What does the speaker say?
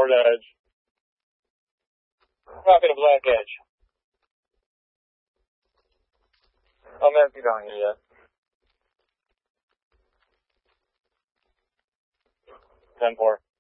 short edge. Rocking a black edge. I'm empty down here yet. 10-4.